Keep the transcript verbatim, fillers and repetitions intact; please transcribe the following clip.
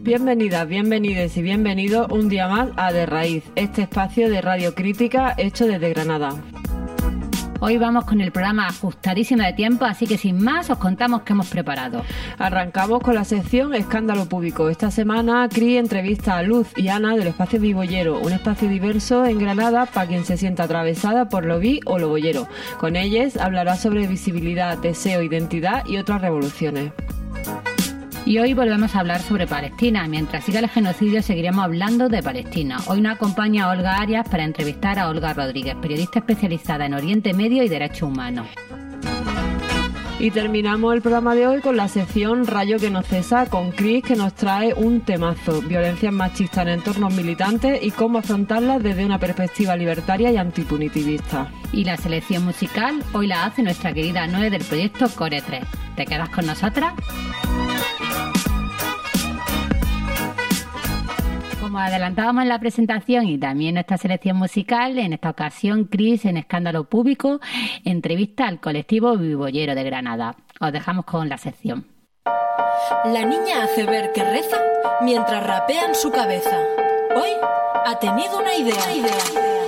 Bienvenidas, bienvenides y bienvenidos un día más a De Raíz, este espacio de radio crítica hecho desde Granada. Hoy vamos con el programa ajustadísimo de tiempo, así que sin más os contamos qué hemos preparado. Arrancamos con la sección Escándalo Público. Esta semana Cris entrevista a Luz y Ana del espacio Bibollero, un espacio diverso en Granada para quien se sienta atravesada por lo bi o lo bollero. Con ellas hablará sobre visibilidad, deseo, identidad y otras revoluciones. Y hoy volvemos a hablar sobre Palestina. Mientras siga el genocidio seguiremos hablando de Palestina. Hoy nos acompaña Olga Arias para entrevistar a Olga Rodríguez, periodista especializada en Oriente Medio y Derechos Humanos. Y terminamos el programa de hoy con la sección Rayo que no cesa, con Cris, que nos trae un temazo: violencias machistas en entornos militantes y cómo afrontarlas desde una perspectiva libertaria y antipunitivista. Y la selección musical hoy la hace nuestra querida Noé del proyecto Core tres. ¿Te quedas con nosotras? Como adelantábamos en la presentación y también en esta selección musical, en esta ocasión Cris, en Escándalo Público, entrevista al colectivo Bibollero de Granada. Os dejamos con la sección. La niña hace ver que reza mientras rapea en su cabeza. Hoy ha tenido una idea. idea.